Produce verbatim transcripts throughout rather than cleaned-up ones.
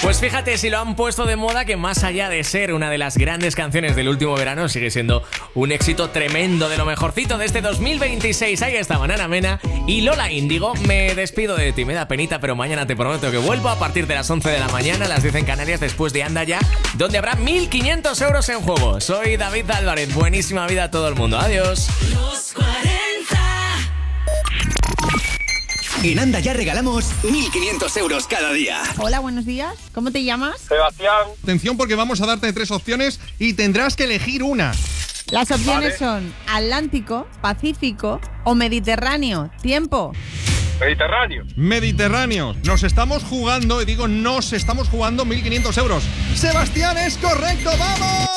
Pues fíjate si lo han puesto de moda, que más allá de ser una de las grandes canciones del último verano, sigue siendo un éxito tremendo, de lo mejorcito de este dos mil veintiséis. Ahí estaban Ana Mena y Lola Índigo. Me despido de ti, me da penita, pero mañana te prometo que vuelvo a partir de las once de la mañana, las diez en Canarias, después de Anda Ya, donde habrá mil quinientos euros en juego. Soy David Álvarez, buenísima vida a todo el mundo. Adiós. Los cuarenta. En Anda Ya regalamos mil quinientos euros cada día. Hola, buenos días. ¿Cómo te llamas? Sebastián. Atención, porque vamos a darte tres opciones y tendrás que elegir una. Las opciones Vale. son Atlántico, Pacífico o Mediterráneo. Tiempo. Mediterráneo. Mediterráneo. Nos estamos jugando, y digo nos estamos jugando mil quinientos euros. Sebastián, es correcto, ¡vamos!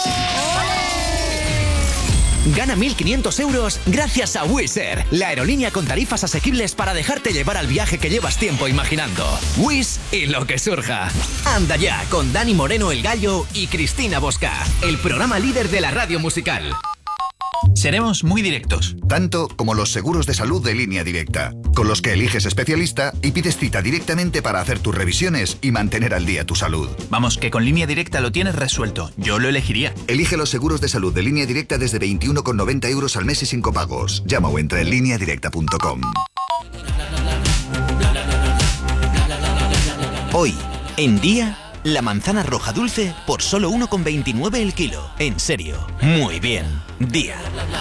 Gana mil quinientos euros gracias a Wizz Air, la aerolínea con tarifas asequibles para dejarte llevar al viaje que llevas tiempo imaginando. Wizz y lo que surja. Anda Ya, con Dani Moreno el Gallo y Cristina Bosca, el programa líder de la radio musical. Seremos muy directos. Tanto como los seguros de salud de Línea Directa, con los que eliges especialista y pides cita directamente para hacer tus revisiones y mantener al día tu salud. Vamos, que con Línea Directa lo tienes resuelto. Yo lo elegiría. Elige los seguros de salud de Línea Directa desde veintiuno con noventa euros al mes y sin copagos. Llama o entra en línea directa punto com. Hoy, en Día, la manzana roja dulce por solo uno con veintinueve el kilo. En serio, muy bien. Día.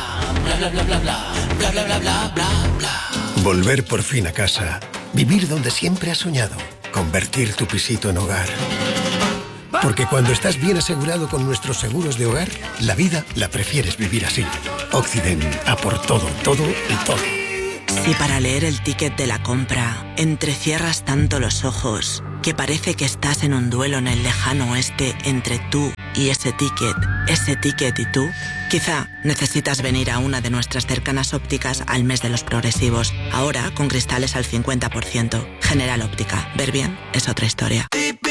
Volver por fin a casa. Vivir donde siempre has soñado. Convertir tu pisito en hogar. Porque cuando estás bien asegurado con nuestros seguros de hogar, la vida la prefieres vivir así. Occident, a por todo, todo y todo. Si para leer el ticket de la compra entrecierras tanto los ojos que parece que estás en un duelo en el lejano oeste entre tú y ese ticket, ese ticket y tú, quizá necesitas venir a una de nuestras cercanas ópticas al mes de los progresivos. Ahora con cristales al cincuenta por ciento. General Óptica. Ver bien es otra historia.